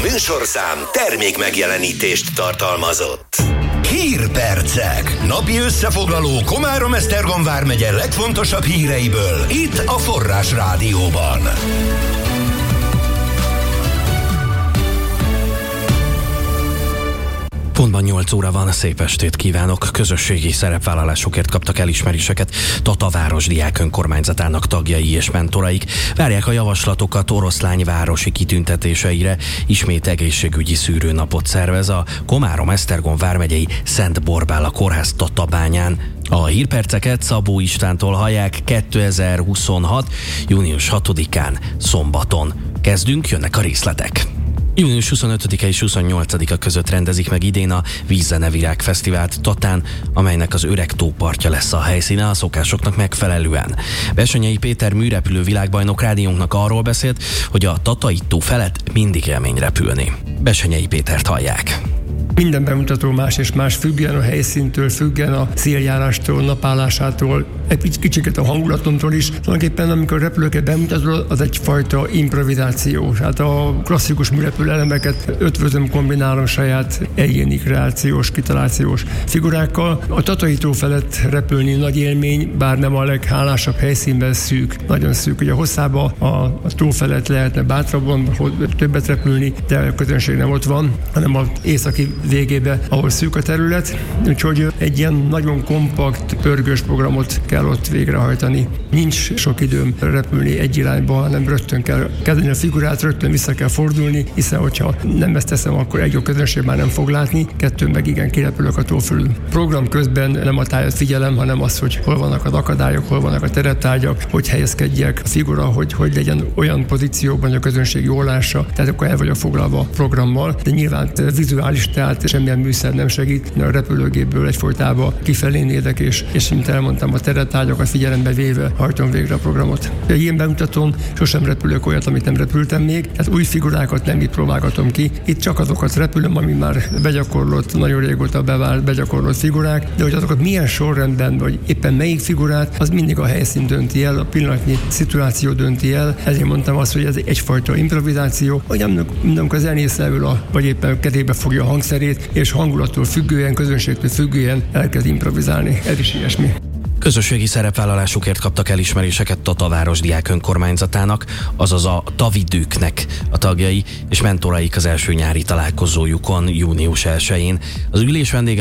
műsorszám termék megjelenítést tartalmazott. Hírpercek. Napi összefoglaló Komárom-Esztergom vármegye legfontosabb híreiből. Itt a Forrás Rádióban. Pontban 8 óra van, szép estét kívánok! Közösségi szerepvállalásokért kaptak elismeréseket Tataváros diák önkormányzatának tagjai és mentoraik. Várják a javaslatokat Oroszlány városi kitüntetéseire. Ismét egészségügyi szűrőnapot szervez a Komárom-Esztergom vármegyei Szent Borbála kórház Tatabányán. A hírperceket Szabó Istvántól hallják 2026. június 6-án szombaton. Kezdünk, jönnek a részletek. Június 25-e és 28-a között rendezik meg idén a Vízzenevirág Fesztivált Tatán, amelynek az Öreg tó partja lesz a helyszíne a szokásoknak megfelelően. Bessenyei Péter műrepülő világbajnok rádiónknak arról beszélt, hogy a Tatai tó felett mindig élmény repülni. Bessenyei Pétert hallják. Minden bemutató más és más, függően a helyszíntől, függően a széljárástól, napállásától, egy kicsit a hangulatomtól is. Tulajdonképpen amikor repülőket bemutatod, az egyfajta improvizáció. Hát a klasszikus műrepülő elemeket ötvözöm, kombinálom saját egyéni kreációs, kitalációs figurákkal. A Tatai tó felett repülni nagy élmény, bár nem a leghálásabb helyszínben szűk, nagyon szűk. Ugye hosszába a tó felett lehetne bátrabban többet repülni, de a közönség nem ott van, hanem az északi végébe, ahol szűk a terület, úgyhogy egy ilyen nagyon kompakt, pörgős programot kell ott végrehajtani. Nincs sok időm repülni egy irányba, hanem rögtön kell kezdeni a figurát, rögtön vissza kell fordulni, hiszen hogyha nem ezt teszem, akkor egy közönség már nem fog látni, kettő meg igen kirepülök a tó fölül. Program közben nem a tájat figyelem, hanem az, hogy hol vannak az akadályok, hol vannak a tereptárgyak, hogy helyezkedjek a figura, hogy legyen olyan pozícióban, hogy a közönség jól lássa, tehát akkor el vagyok foglalva a programmal, de nyilván vizuális, tehát semmilyen műszer nem segít, a repülőgépből egyfolytában kifelé nézek, és mint elmondtam, a tereptárgyakat figyelembe véve hajtom végre a programot. Egy ilyen bemutatón sosem repülök olyat, amit nem repültem még, tehát új figurákat nem itt próbálgatom ki, itt csak azokat repülöm, ami már begyakorlott, nagyon régóta bevált, begyakorlott figurák, de hogy azokat milyen sorrendben, vagy éppen melyik figurát, az mindig a helyszín dönti el, a pillanatnyi szituáció dönti el. Ezért mondtam azt, hogy ez egyfajta improvizáció, hogy amikor a zenész leül, vagy éppen kezébe fogja a hangszerét, és hangulattól függően, közönségtől függően elkezd improvizálni. Ez is ilyesmi. Közösségi szerepvállalásukért kaptak elismeréseket Tataváros diák önkormányzatának, azaz a Tavidőknek a tagjai és mentoraik az első nyári találkozójukon június 1-én. Az ülés vendége